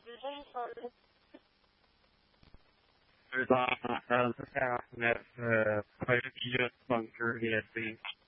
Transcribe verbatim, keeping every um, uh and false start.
Dus dan uh, uh, ja, met uh, privacy bunker, yes,